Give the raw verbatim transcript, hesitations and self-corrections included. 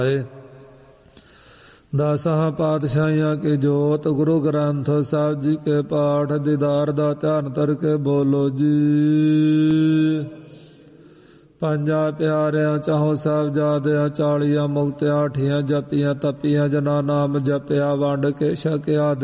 ਦਸਾਂ ਪਾਤਸ਼ਾਹੀਆਂ ਕੀ ਜੋਤ ਗੁਰੂ ਗ੍ਰੰਥ ਸਾਹਿਬ ਜੀ ਕੇ ਪਾਠ ਦੀਦਾਰ ਦਾ ਧਿਆਨ ਧਰ ਕੇ ਬੋਲੋ ਜੀ। ਪੰਜਾਂ ਪਿਆਰਿਆਂ ਚਾਹੋ ਸਾਹਿਬਜ਼ਾਦਿਆਂ ਚਾਲੀਆਂ ਮੁਕਤਿਆਂ ਅਠੀਆਂ ਜਪੀਆਂ ਤਪੀਆਂ ਜਨਾ ਨਾਮ ਜਪਿਆ ਵੰਡ ਕੇ ਛਕਿਆ